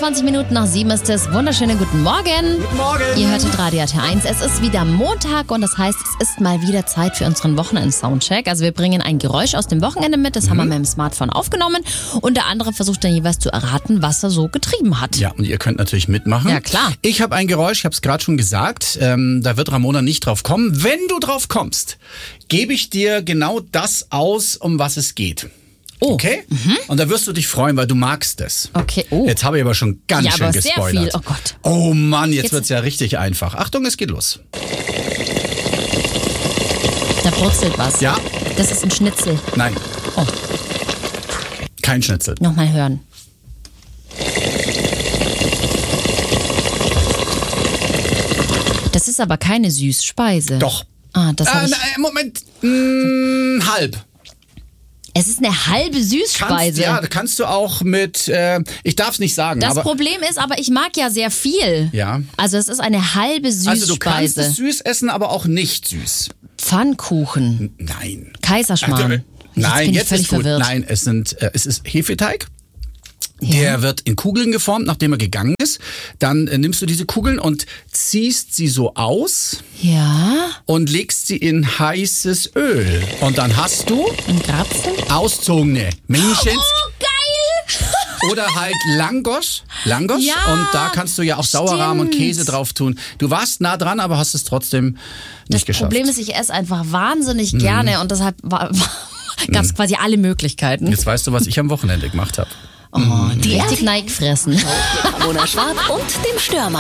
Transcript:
21 Minuten nach 7 ist es. Wunderschönen guten Morgen. Guten Morgen. Ihr hörtet Radio RT1. Es ist wieder Montag und das heißt, es ist mal wieder Zeit für unseren Wochenend-Soundcheck. Also wir bringen ein Geräusch aus dem Wochenende mit. Das haben wir mit dem Smartphone aufgenommen. Und der andere versucht dann jeweils zu erraten, was er so getrieben hat. Ja, und ihr könnt natürlich mitmachen. Ja, klar. Ich habe ein Geräusch, ich habe es gerade schon gesagt. Da wird Ramona nicht drauf kommen. Wenn du drauf kommst, gebe ich dir genau das aus, um was es geht. Oh. Okay? Und da wirst du dich freuen, weil du magst es. Okay, oh. Jetzt habe ich aber schon ganz schön aber gespoilert. sehr viel. Oh Gott. Oh Mann, jetzt wird's ja richtig einfach. Achtung, es geht los. Da brutzelt was. Ja. Das ist ein Schnitzel. Nein. Oh. Kein Schnitzel. Nochmal hören. Das ist aber keine Süßspeise. Doch. Ah, das habe ich... Moment. Halb. Es ist eine halbe Süßspeise. Kannst du auch mit, ich darf es nicht sagen. Das aber Problem ist, aber ich mag ja sehr viel. Ja. Also es ist eine halbe Süßspeise. Also du kannst es süß essen, aber auch nicht süß. Pfannkuchen. Nein. Kaiserschmarrn. Nein, jetzt bin ich völlig verwirrt. Nein, es ist Hefeteig. Der wird in Kugeln geformt, nachdem er gegangen ist. Dann nimmst du diese Kugeln und ziehst sie so aus Ja. und legst sie in heißes Öl. Und dann hast du Ein Grapfen. auszogene Männchen Oh, geil! oder halt Langosch. Ja, Und da kannst du ja auch Sauerrahm und stimmt. Käse drauf tun. Du warst nah dran, aber hast es trotzdem nicht geschafft. Das Problem ist, ich esse einfach wahnsinnig gerne und deshalb gab es quasi alle Möglichkeiten. Jetzt weißt du, was ich am Wochenende gemacht habe. Oh, die richtig Neig fressen. Ramona Schwab und dem Stürmer.